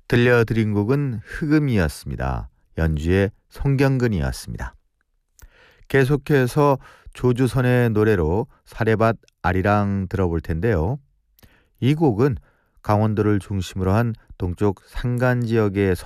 들려드린 곡은 흑음이었습니다. 연주의 송경근이었습니다. 계속해서 조주선의 노래로 사레밭 아리랑 들어볼 텐데요. 이 곡은 강원도를 중심으로 한 동쪽 산간 지역의